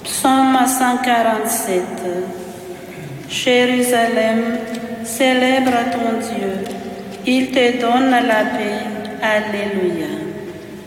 Psaume 147. Jérusalem, célèbre ton Dieu, il te donne la paix. Alléluia.